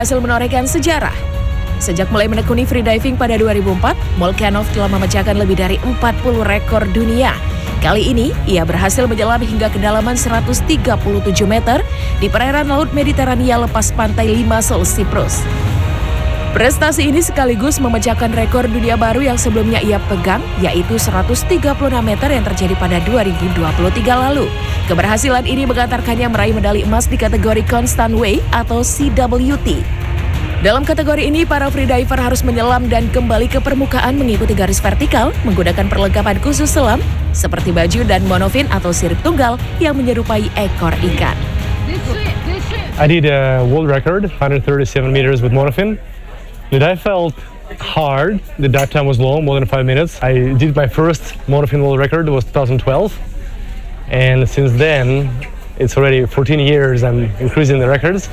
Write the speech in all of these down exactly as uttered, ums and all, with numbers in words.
Hasil menorehkan sejarah. Sejak mulai menekuni freediving pada dua ribu empat, Molchanov telah memecahkan lebih dari empat puluh rekor dunia. Kali ini, ia berhasil menyelam hingga kedalaman seratus tiga puluh tujuh meter di perairan Laut Mediterania lepas pantai Limassol, Siprus. Prestasi ini sekaligus memecahkan rekor dunia baru yang sebelumnya ia pegang, yaitu seratus tiga puluh enam meter yang terjadi pada dua ribu dua puluh tiga lalu. Keberhasilan ini mengantarkannya meraih medali emas di kategori Constant Way atau C W T. Dalam kategori ini, para freediver harus menyelam dan kembali ke permukaan mengikuti garis vertikal menggunakan perlengkapan khusus selam seperti baju dan monofin atau sirip tunggal yang menyerupai ekor ikan. I did a world record, one hundred thirty-seven meters with monofin. The dive felt hard. The dive time was long, more than five minutes. I did my first monofin world record, it was two thousand twelve. And since then, it's already fourteen years I'm increasing the records.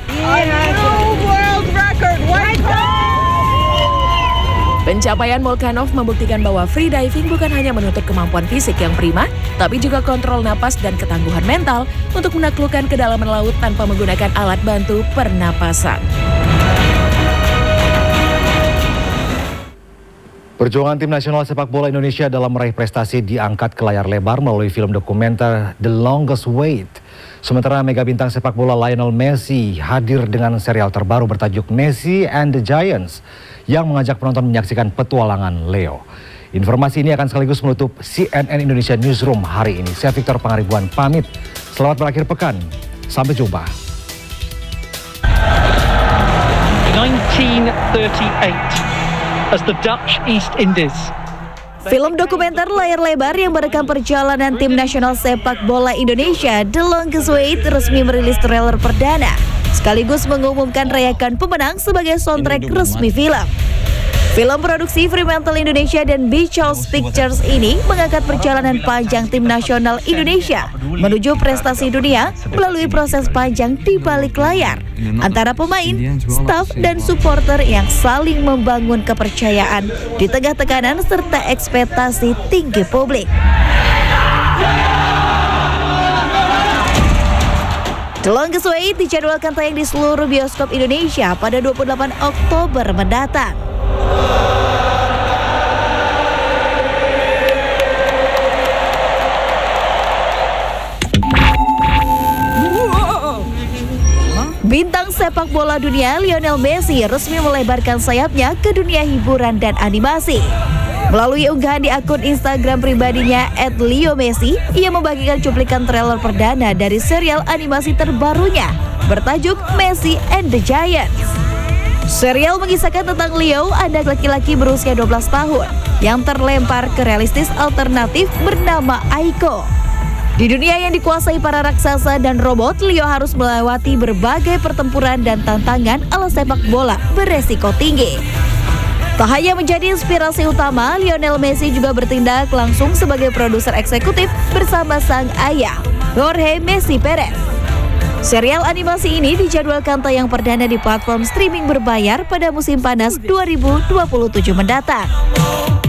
Pencapaian Molchanov membuktikan bahwa freediving bukan hanya menuntut kemampuan fisik yang prima, tapi juga kontrol napas dan ketangguhan mental untuk menaklukkan kedalaman laut tanpa menggunakan alat bantu pernapasan. Perjuangan tim nasional sepak bola Indonesia dalam meraih prestasi diangkat ke layar lebar melalui film dokumenter The Longest Wait. Sementara mega bintang sepak bola Lionel Messi hadir dengan serial terbaru bertajuk Messi and the Giants yang mengajak penonton menyaksikan petualangan Leo. Informasi ini akan sekaligus menutup C N N Indonesia Newsroom hari ini. Saya Victor Pangaribuan pamit. Selamat berakhir pekan. Sampai jumpa. nineteen thirty-eight as the Dutch East Indies. Film dokumenter layar lebar yang merekam perjalanan tim nasional sepak bola Indonesia The Longest Wait resmi merilis trailer perdana, sekaligus mengumumkan rayakan pemenang sebagai soundtrack resmi film. Film produksi Fremantle Indonesia dan Beach House Pictures ini mengangkat perjalanan panjang tim nasional Indonesia menuju prestasi dunia melalui proses panjang di balik layar antara pemain, staf, dan supporter yang saling membangun kepercayaan di tengah tekanan serta ekspektasi tinggi publik. The Longest Wait dijadwalkan tayang di seluruh bioskop Indonesia pada dua puluh delapan Oktober mendatang. Bintang sepak bola dunia Lionel Messi resmi melebarkan sayapnya ke dunia hiburan dan animasi. Melalui unggahan di akun Instagram pribadinya et leo messi, ia membagikan cuplikan trailer perdana dari serial animasi terbarunya bertajuk Messi and the Giants. Serial mengisahkan tentang Leo, anak laki-laki berusia dua belas tahun yang terlempar ke realistis alternatif bernama Aiko. Di dunia yang dikuasai para raksasa dan robot, Leo harus melewati berbagai pertempuran dan tantangan ala sepak bola beresiko tinggi. Tak hanya menjadi inspirasi utama, Lionel Messi juga bertindak langsung sebagai produser eksekutif bersama sang ayah, Jorge Messi Perez. Serial animasi ini dijadwalkan tayang perdana di platform streaming berbayar pada musim panas dua ribu dua puluh tujuh mendatang.